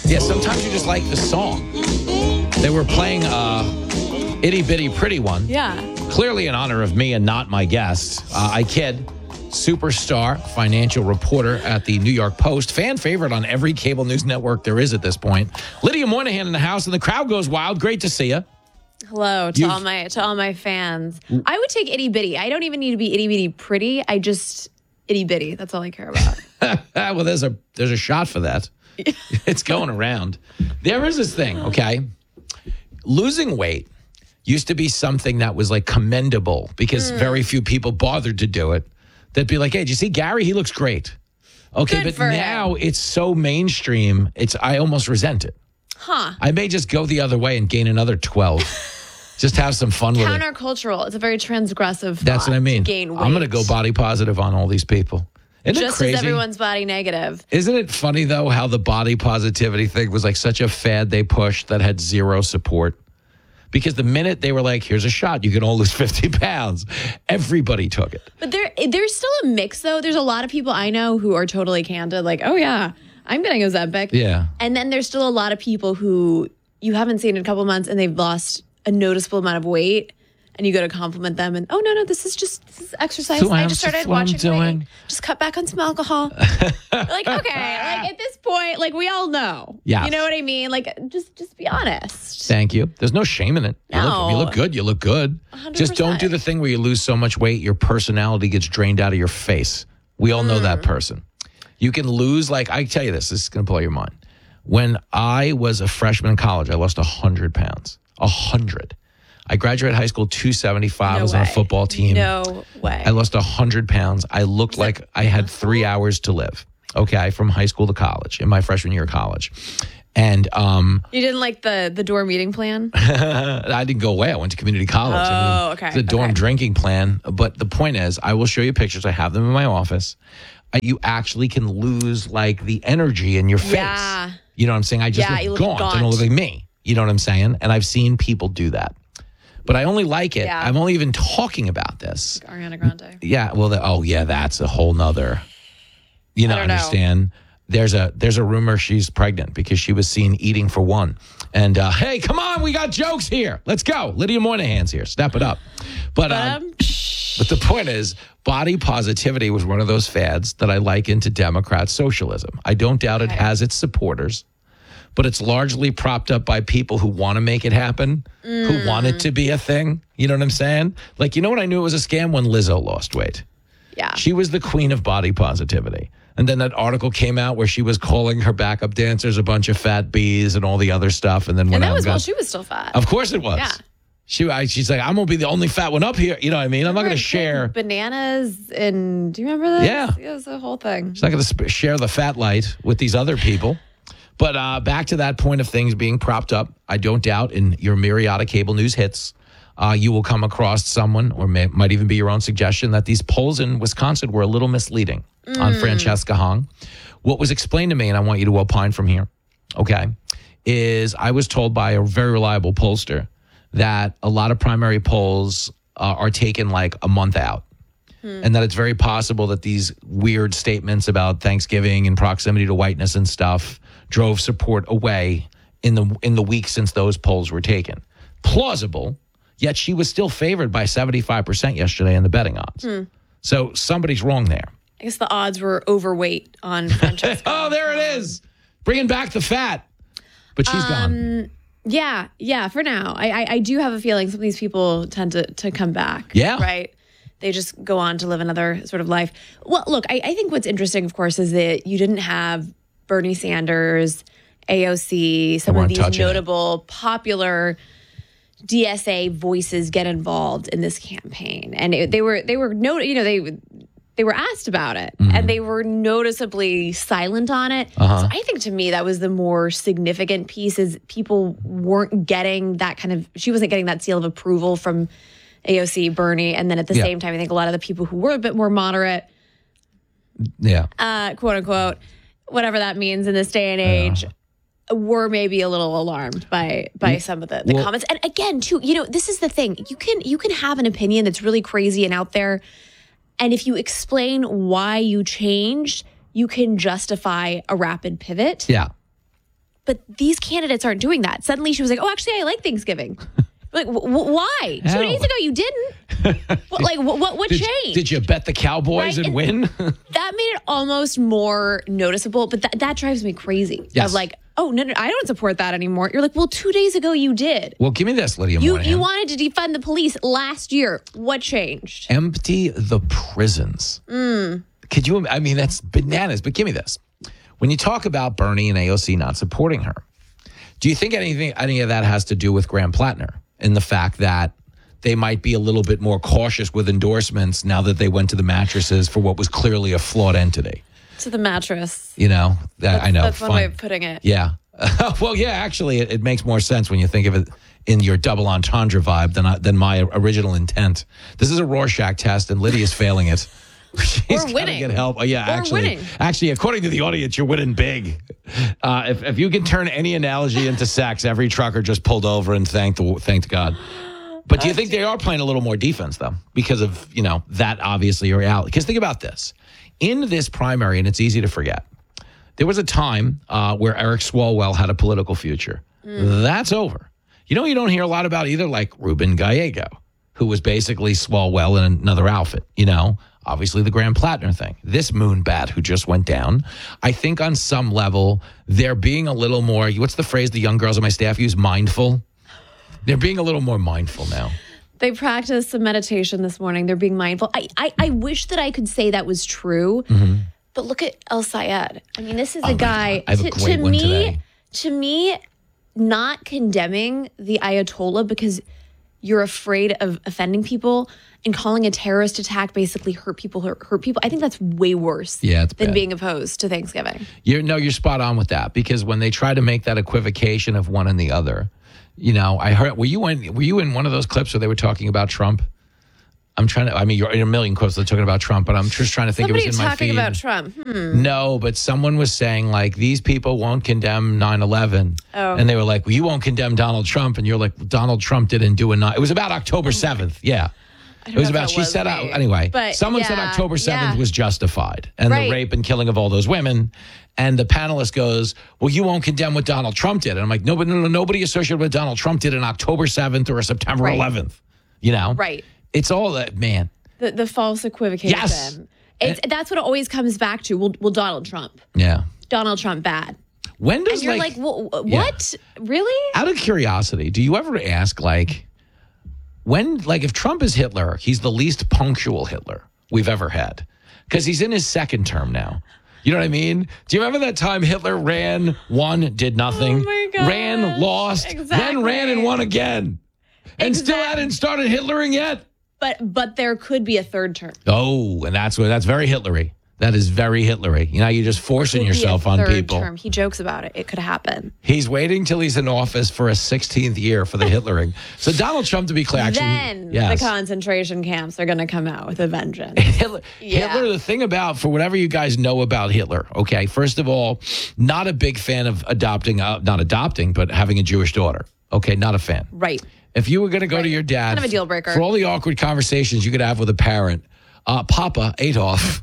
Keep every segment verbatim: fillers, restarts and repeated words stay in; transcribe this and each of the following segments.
Yeah, sometimes you just like the song. They were playing uh, Itty Bitty Pretty One. Yeah. Clearly in honor of me and not my guest. Uh, I kid. Superstar financial reporter at the New York Post. Fan favorite on every cable news network there is at this point. Lydia Moynihan in the house, and the crowd goes wild. Great to see you. Hello to You've- all my to all my fans. I would take itty bitty. I don't even need to be itty bitty pretty. I just itty bitty. That's all I care about. Well, there's a there's a shot for that. It's going around. There is this thing, okay? Losing weight used to be something that was like commendable because Mm. very few people bothered to do it. They'd be like, hey, did you see Gary? He looks great. Okay, Good but for now him. it's so mainstream, it's I almost resent it. Huh. I may just go the other way and gain another twelve. Just have some fun with it. Countercultural. It's a very transgressive That's thought what I mean. to gain weight. I'm going to go body positive on all these people. Isn't Just it crazy? as everyone's body negative. Isn't it funny, though, how the body positivity thing was like such a fad they pushed that had zero support? Because the minute they were like, here's a shot, you can all lose fifty pounds, everybody took it. But there, there's still a mix, though. There's a lot of people I know who are totally candid, like, oh, yeah, I'm getting Ozempic. Yeah. And then there's still a lot of people who you haven't seen in a couple months and they've lost a noticeable amount of weight. And you go to compliment them and, oh, no, no, this is just this is exercise. So I I'm just just started what I'm watching doing. weight. Just cut back on some alcohol. Like, okay, like at this point, like we all know. Yes. You know what I mean? Like, just just be honest. Thank you. There's no shame in it. You, look, if you No. look good, you look good. one hundred Just don't percent. do the thing where you lose so much weight, your personality gets drained out of your face. We all know Mm. that person. You can lose, like, I tell you this, this is going to blow your mind. When I was a freshman in college, I lost one hundred pounds. one hundred. I graduated high school two seventy-five. I No was on a way. football team. No way. I lost one hundred pounds. I looked like I had three hours to live, okay, from high school to college, in my freshman year of college. And um, You didn't like the the dorm meeting plan? I didn't go away. I went to community college. I Oh, mean, okay, It's a dorm okay. drinking plan. But the point is, I will show you pictures. I have them in my office. I, you actually can lose like the energy in your face. Yeah. You know what I'm saying? I just Yeah, look, you look gaunt. I don't gaunt. look like me. You know what I'm saying? And I've seen people do that. But I only like it. Yeah. I'm only even talking about this. Ariana Grande. Yeah, well, the, oh yeah, that's a whole nother. You know, I don't know. understand? There's a there's a rumor she's pregnant because she was seen eating for one. And uh, hey, come on, we got jokes here. Let's go. Lydia Moynihan's here. Step it up. But um, Um, but the point is, body positivity was one of those fads that I liken to Democrat socialism. I don't doubt it Okay. has its supporters, but it's largely propped up by people who want to make it happen, who want it to be a thing. You know what I'm saying? Like, you know what I knew it was a scam? When Lizzo lost weight. yeah. She was the queen of body positivity. And then that article came out where she was calling her backup dancers a bunch of fat bees and all the other stuff. And then when And that I was got, while she was still fat. of course it was. Yeah. She, I, she's like, I'm going to be the only fat one up here. You know what I mean? I'm not going to share. Bananas and do you remember that? Yeah. It was the whole thing. She's not going to sp- share the fat light with these other people. But uh, back to that point of things being propped up, I don't doubt in your myriad of cable news hits, uh, you will come across someone, or may, might even be your own suggestion, that these polls in Wisconsin were a little misleading on Francesca Hong. What was explained to me, and I want you to opine from here, okay, is I was told by a very reliable pollster that a lot of primary polls uh, are taken like a month out. And that it's very possible that these weird statements about Thanksgiving and proximity to whiteness and stuff drove support away in the in the week since those polls were taken. Plausible, yet she was still favored by seventy-five percent yesterday in the betting odds. So somebody's wrong there. I guess the odds were overweight on Francesca. Oh, there it is. Bringing back the fat. But she's gone. Yeah, yeah, for now. I, I I do have a feeling some of these people tend to, to come back. Yeah. Right? They just go on to live another sort of life. Well, look, I, I think what's interesting, of course, is that you didn't have Bernie Sanders, A O C, some They of weren't these touching it. notable, popular D S A voices get involved in this campaign. And it, they were, they were, no, you know, they they were asked about it Mm-hmm. and they were noticeably silent on it. Uh-huh. So I think to me that was the more significant piece is people weren't getting that kind of, she wasn't getting that seal of approval from A O C, Bernie. And then at the Yeah. same time, I think a lot of the people who were a bit more moderate, Yeah. uh, quote unquote, whatever that means in this day and age, were maybe a little alarmed by by some of the, the Well- comments. And again, too, you know, this is the thing. You can you can have an opinion that's really crazy and out there. And if you explain why you changed, you can justify a rapid pivot. Yeah. but these candidates aren't doing that. Suddenly she was like, oh, actually, I like Thanksgiving. Like, w- w- why? Hell. Two days ago, you didn't. What, like, what, what, what did, changed? Did you bet the Cowboys Right? and win? That made it almost more noticeable, but that, that drives me crazy. Yes. Of like, oh, no, no, I don't support that anymore. You're like, well, two days ago you did. Well, give me this, Lydia You Moynihan. you wanted to defund the police last year. What changed? Empty the prisons. Mm. Could you? I mean, that's bananas. But give me this: when you talk about Bernie and A O C not supporting her, do you think anything, any of that has to do with Graham Plattner and the fact that they might be a little bit more cautious with endorsements now that they went to the mattresses for what was clearly a flawed entity? To the mattress. You know, that, That's, I know. That's one fine. way of putting it. Yeah. Well, yeah, actually, it, it makes more sense when you think of it in your double entendre vibe than I, than my original intent. This is a Rorschach test, and Lydia's failing it. She's We're gotta winning. Get help. Oh, yeah, We're actually, winning. actually, according to the audience, you're winning big. Uh, if if you can turn any analogy into sex, every trucker just pulled over and thanked the, thanked God. But do you think they are playing a little more defense though, because of you know that obviously a reality? Because think about this: in this primary, and it's easy to forget. There was a time uh, where Eric Swalwell had a political future. Mm. That's over. You know, you don't hear a lot about either, like Ruben Gallego, who was basically Swalwell in another outfit. You know, obviously the Graham Plattner thing. This moonbat who just went down. I think on some level, they're being a little more, what's the phrase the young girls on my staff use? Mindful. They're being a little more mindful now. They practiced some meditation this morning. They're being mindful. I, I, I wish that I could say that was true. Mm-hmm. But look at El Sayed. I mean, this is Oh a guy. I have a to, great to one me, today. To me, not condemning the Ayatollah because you're afraid of offending people and calling a terrorist attack basically hurt people, hurt, hurt people. I think that's way worse Yeah, it's than bad. being opposed to Thanksgiving. You're no, you're spot on with that because when they try to make that equivocation of one and the other, you know, I heard. Were you in? Were you in one of those clips where they were talking about Trump? I'm trying to. I mean, you're in a million clips they're talking about Trump, but I'm just trying to think. Somebody it was in my talking feed. about Trump. Hmm. No, but someone was saying like these people won't condemn nine eleven, Oh. and they were like, well, "You won't condemn Donald Trump," and you're like, "Donald Trump didn't do a." nine It was about October seventh. Yeah. I don't It was know if about, that she was said, me. uh, anyway, But someone said yeah, October seventh yeah. was justified and Right. the rape and killing of all those women. And the panelist goes, well, you won't condemn what Donald Trump did. And I'm like, no, but no, no, nobody associated with Donald Trump did an October seventh or a September Right. eleventh. You know? Right. It's all that, man. The, the false equivocation. Yes. It's, that's what it always comes back to. Well, well, Donald Trump. Yeah. Donald Trump bad. When does And you're like, like, well, Yeah. what? Really? out of curiosity, do you ever ask like, when, like if Trump is Hitler, he's the least punctual Hitler we've ever had because he's in his second term now. You know what I mean? Do you remember that time Hitler ran, won, did nothing, Oh my gosh. ran, lost, then Exactly. ran and won again, and still Exactly. hadn't started Hitlering yet? But but there could be a third term. Oh, and that's what that's very Hitlery. That is very Hitlery. You know, you're just forcing Could be a yourself on third people. Term. He jokes about it. It could happen. He's waiting till he's in office for a sixteenth year for the Hitlering. So Donald Trump, to be clear, actually, Then yes. the concentration camps are going to come out with a vengeance. Hitler, Yeah. Hitler, the thing about, for whatever you guys know about Hitler, okay, first of all, not a big fan of adopting, uh, not adopting, but having a Jewish daughter. Okay, not a fan. Right. If you were going to go to your dad, Kind of a deal breaker. for all the awkward conversations you could have with a parent, uh, Papa Adolf,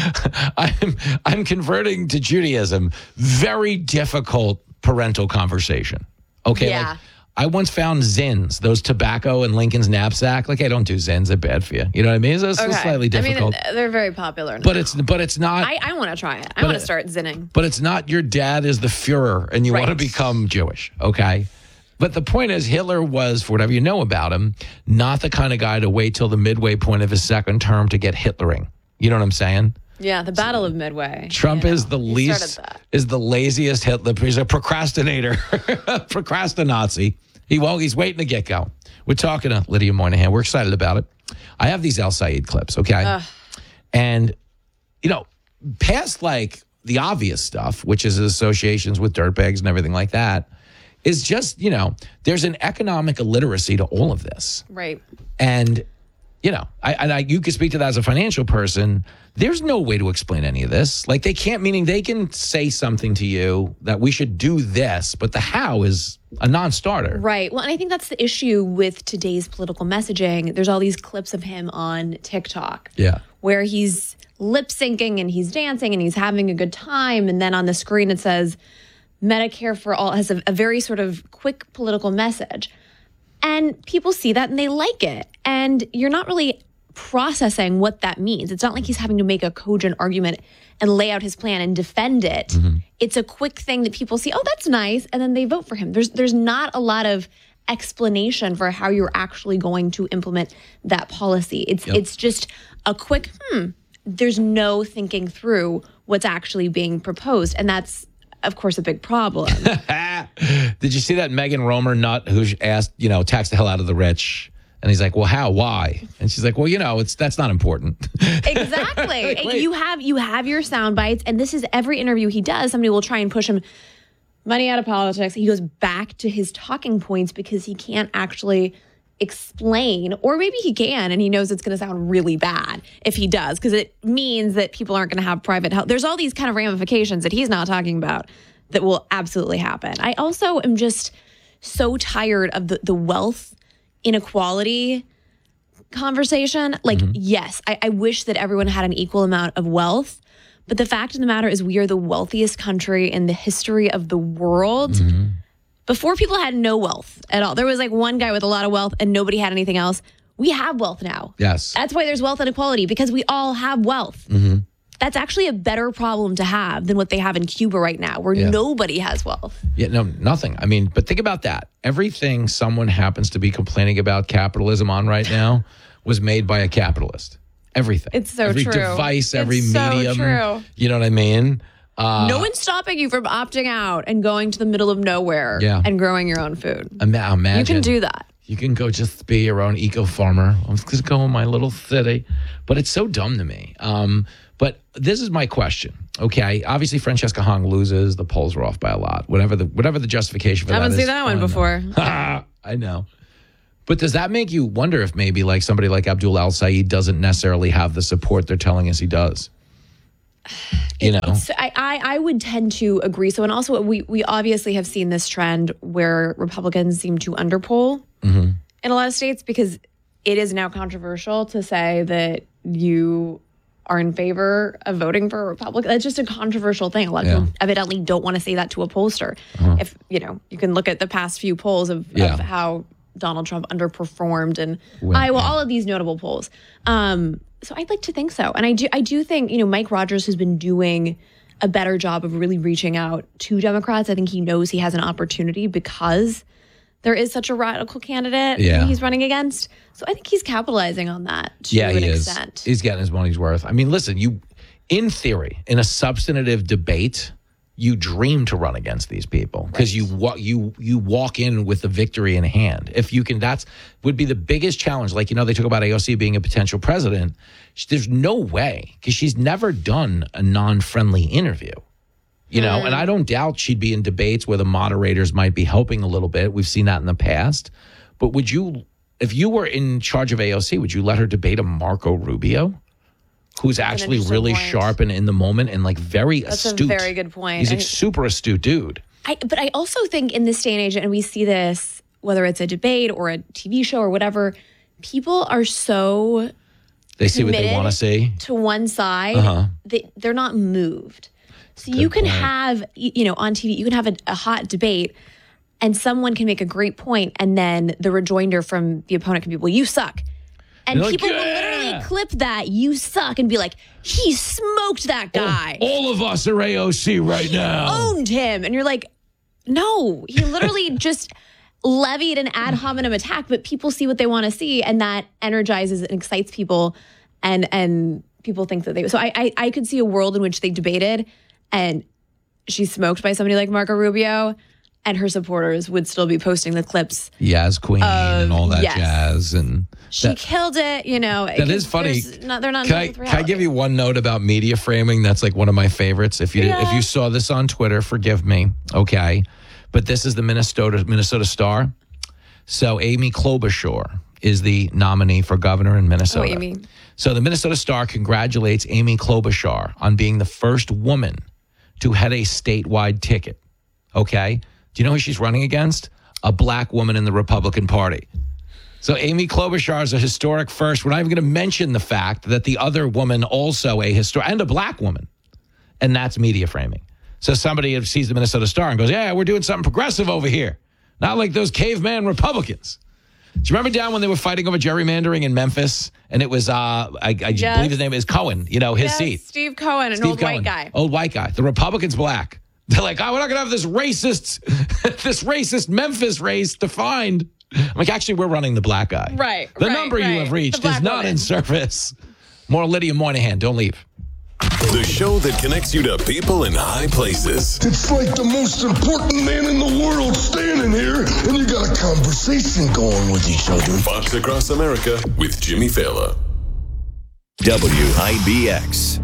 I'm I'm converting to Judaism. Very difficult parental conversation. Okay, Yeah. like I once found Zins, those tobacco in Lincoln's knapsack. Like, hey, don't do Zins; they're bad for you. You know what I mean? It's, it's Okay. slightly difficult, I mean, they're very popular now. but it's but it's not. I, I want to try it. I But want it- to start zinning. But it's not your dad is the Fuhrer and you Right. want to become Jewish, okay? But the point is, Hitler was, for whatever you know about him, not the kind of guy to wait till the midway point of his second term to get Hitlering. You know what I'm saying? Yeah, the Battle of Midway. Trump you know, is the he least, started that. is the laziest Hitler. He's a procrastinator, procrastinazi. He won't. He's waiting to get going. We're talking to Lydia Moynihan. We're excited about it. I have these El Sayed clips, okay? And you know, past like the obvious stuff, which is associations with dirtbags and everything like that, is just, you know, there's an economic illiteracy to all of this. Right. And, you know, I, and I, you can speak to that as a financial person. There's no way to explain any of this. Like they can't, meaning they can say something to you that we should do this, but the how is a non-starter. Right. Well, and I think that's the issue with today's political messaging. There's all these clips of him on TikTok. Yeah. Where he's lip syncing and he's dancing and he's having a good time. And then on the screen it says, Medicare for all has a, a very sort of quick political message. And people see that and they like it. And you're not really processing what that means. It's not like he's having to make a cogent argument and lay out his plan and defend it. Mm-hmm. It's a quick thing that people see, oh, that's nice, and then they vote for him. There's there's not a lot of explanation for how you're actually going to implement that policy. It's yep. it's just a quick, hmm, there's no thinking through what's actually being proposed. And that's, of course, a big problem. Did you see that Megan Romer nut who asked, you know, tax the hell out of the rich? And he's like, well, how? Why? And she's like, well, you know, it's that's not important. Exactly. Wait. You have you have your sound bites. And this is every interview he does. Somebody will try and push him money out of politics. He goes back to his talking points because he can't actually explain, or maybe he can, and he knows it's going to sound really bad if he does, because it means that people aren't going to have private health. There's all these kind of ramifications that he's not talking about that will absolutely happen. I also am just so tired of the, the wealth inequality conversation. Like, mm-hmm. yes, I, I wish that everyone had an equal amount of wealth, but the fact of the matter is we are the wealthiest country in the history of the world. Mm-hmm. Before, people had no wealth at all. There was like one guy with a lot of wealth and nobody had anything else. We have wealth now. Yes. That's why there's wealth inequality, because we all have wealth. Mm-hmm. That's actually a better problem to have than what they have in Cuba right now, where yeah. nobody has wealth. Yeah, no, nothing. I mean, but think about that. Everything someone happens to be complaining about capitalism on right now was made by a capitalist. Everything. It's so every true. Every device, every it's medium. So true. You know what I mean? Uh, no one's stopping you from opting out and going to the middle of nowhere yeah. and growing your own food. Ima- imagine. You can do that. You can go just be your own eco farmer. I'm just go in my little city. But it's so dumb to me. Um, but this is my question. Okay, obviously Francesca Hong loses. The polls were off by a lot. Whatever the whatever the justification for I that is. I haven't seen that one before. I know. But does that make you wonder if maybe like somebody like Abdul Al-Sayed doesn't necessarily have the support they're telling us he does? You know, it's, I, I I would tend to agree. So, and also we we obviously have seen this trend where Republicans seem to underpoll mm-hmm. in a lot of states, because it is now controversial to say that you are in favor of voting for a Republican. That's just a controversial thing. A lot of yeah. people evidently don't want to say that to a pollster. Uh-huh. If, you know, you can look at the past few polls of, yeah. of how Donald Trump underperformed and well, Iowa, yeah. all of these notable polls. Um, so I'd like to think so. And I do, I do think, you know, Mike Rogers has been doing a better job of really reaching out to Democrats. I think he knows he has an opportunity because there is such a radical candidate yeah. he's running against. So I think he's capitalizing on that to yeah, an he extent. Is. He's getting his money's worth. I mean, listen, you, in theory, in a substantive debate, you dream to run against these people because right. you wa- you you walk in with the victory in hand. If you can, that's would be the biggest challenge. Like, you know, they talk about A O C being a potential president. There's no way, because she's never done a non-friendly interview. You know, mm. and I don't doubt she'd be in debates where the moderators might be helping a little bit. We've seen that in the past. But would you, if you were in charge of A O C, would you let her debate a Marco Rubio, who's That's actually really point. sharp and in the moment and like very That's astute? That's a very good point. He's a I, super astute dude. I, but I also think in this day and age, and we see this, whether it's a debate or a T V show or whatever, people are so They see what they want to see. To one side, uh-huh. they, they're not moved. So Good you can point. have, you know, on T V, you can have a, a hot debate and someone can make a great point, and then the rejoinder from the opponent can be, well, you suck. And You're people like, will yeah. literally clip that, you suck, and be like, he smoked that guy. All, all of us are A O C right he now. Owned him. And you're like, no, he literally just levied an ad hominem attack, but people see what they want to see, and that energizes and excites people, and and people think that they... So I, I, I could see a world in which they debated, and she's smoked by somebody like Marco Rubio, and her supporters would still be posting the clips. Yaz Queen of, and all that yes. jazz. And she that, killed it, you know. That is funny. Not, they're not can, I, can I give you one note about media framing? That's like one of my favorites. If you yeah. if you saw this on Twitter, forgive me. Okay. But this is the Minnesota Minnesota Star. So Amy Klobuchar is the nominee for governor in Minnesota. Oh, Amy. So the Minnesota Star congratulates Amy Klobuchar on being the first woman to head a statewide ticket. Okay? Do you know who she's running against? A black woman in the Republican Party. So Amy Klobuchar is a historic first. We're not even going to mention the fact that the other woman also a historic, and a black woman. And that's media framing. So somebody sees the Minnesota Star and goes, yeah, we're doing something progressive over here. Not like those caveman Republicans. Do you remember down when they were fighting over gerrymandering in Memphis? And it was, uh, I, I Yes. believe his name is Cohen, you know, his Yes, seat. Steve Cohen, an Steve old Cohen, white guy. Old white guy. The Republicans black. They're like, oh, we're not going to have this racist, this racist Memphis race defined. I'm like, actually, we're running the black guy. Right, The right, number you right. have reached The is black not woman. in service. More Lydia Moynihan. Don't leave. The show that connects you to people in high places. It's like the most important man in the world standing here, and you got a conversation going with each other. Fox Across America with Jimmy Fallon. W I B X.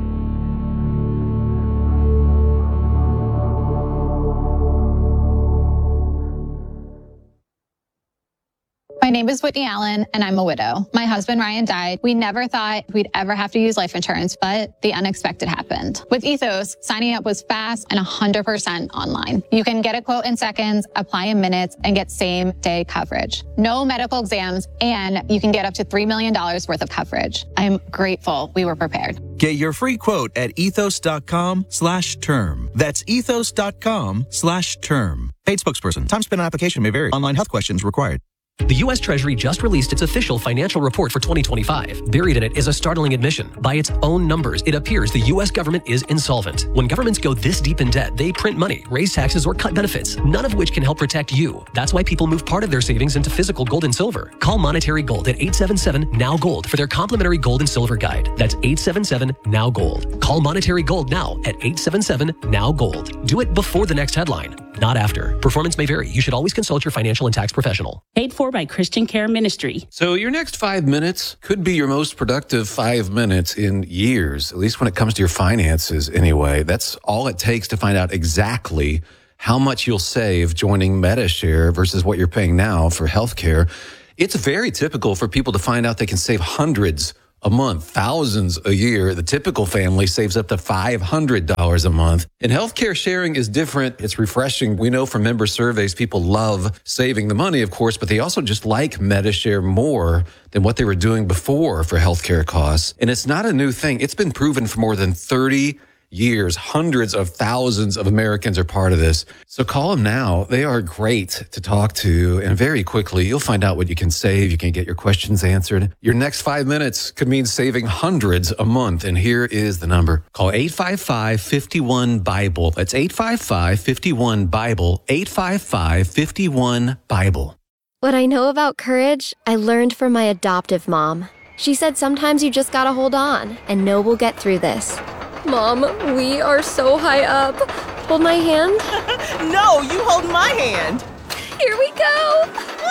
My name is Whitney Allen, and I'm a widow. My husband, Ryan, died. We never thought we'd ever have to use life insurance, but the unexpected happened. With Ethos, signing up was fast and one hundred percent online. You can get a quote in seconds, apply in minutes, and get same-day coverage. No medical exams, and you can get up to three million dollars worth of coverage. I'm grateful we were prepared. Get your free quote at ethos.com slash term. That's ethos.com slash term. Paid spokesperson. Time spent on application may vary. Online health questions required. The U S Treasury just released its official financial report for twenty twenty-five. Buried in it is a startling admission. By its own numbers, it appears the U S government is insolvent. When governments go this deep in debt, they print money, raise taxes, or cut benefits, none of which can help protect you. That's why people move part of their savings into physical gold and silver. Call Monetary Gold at eight seven seven, N O W Gold for their complimentary gold and silver guide. That's eight seven seven, N O W Gold. Call Monetary Gold now at eight seven seven, N O W Gold. Do it before the next headline, not after. Performance may vary. You should always consult your financial and tax professional. Paid for by Christian Care Ministry. So your next five minutes could be your most productive five minutes in years, at least when it comes to your finances anyway. That's all it takes to find out exactly how much you'll save joining MediShare versus what you're paying now for healthcare. It's very typical for people to find out they can save hundreds a month, thousands a year. The typical family saves up to five hundred dollars a month. And healthcare sharing is different. It's refreshing. We know from member surveys, people love saving the money, of course, but they also just like MediShare more than what they were doing before for healthcare costs. And it's not a new thing. It's been proven for more than thirty years. Hundreds of thousands of Americans are part of this. So call them now. They are great to talk to. And very quickly, you'll find out what you can save. You can get your questions answered. Your next five minutes could mean saving hundreds a month. And here is the number. Call eight five five, five one, BIBLE. That's eight five five, five one, BIBLE. eight five five, five one, BIBLE. What I know about courage, I learned from my adoptive mom. She said sometimes you just gotta hold on and know we'll get through this. Mom, we are so high up. Hold my hand. No, you hold my hand. Here we go.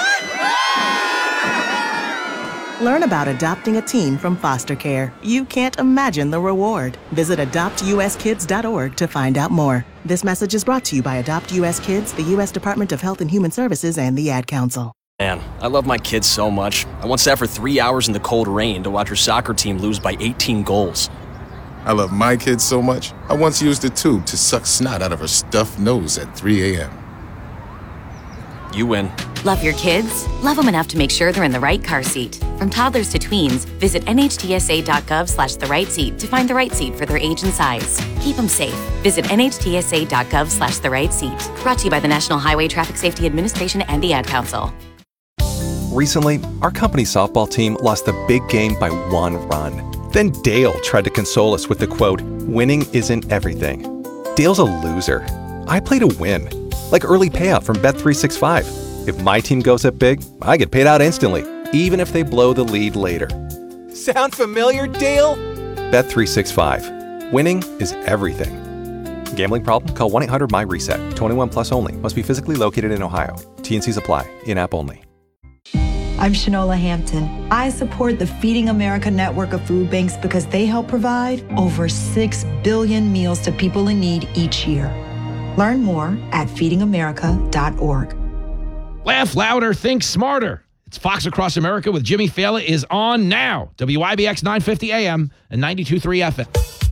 Learn about adopting a teen from foster care. You can't imagine the reward. Visit adopt u s kids dot org to find out more. This message is brought to you by Adopt U S Kids, the U S Department of Health and Human Services, and the Ad Council. Man, I love my kids so much. I once sat for three hours in the cold rain to watch her soccer team lose by eighteen goals. I love my kids so much, I once used a tube to suck snot out of her stuffed nose at three a.m. You win. Love your kids? Love them enough to make sure they're in the right car seat. From toddlers to tweens, visit N H T S A dot gov slash the right seat to find the right seat for their age and size. Keep them safe. Visit N H T S A dot gov slash the right seat. Brought to you by the National Highway Traffic Safety Administration and the Ad Council. Recently, our company softball team lost the big game by one run. Then Dale tried to console us with the quote, "Winning isn't everything." Dale's a loser. I play to win. Like early payout from Bet three sixty-five. If my team goes up big, I get paid out instantly, even if they blow the lead later. Sound familiar, Dale? Bet three sixty-five. Winning is everything. Gambling problem? Call one eight hundred M Y reset. twenty-one plus only. Must be physically located in Ohio. T N Cs apply. In-app only. I'm Shanola Hampton. I support the Feeding America network of food banks because they help provide over six billion meals to people in need each year. Learn more at feeding america dot org. Laugh louder, think smarter. It's Fox Across America with Jimmy Fallon is on now. W I B X nine fifty A M and ninety-two point three F M.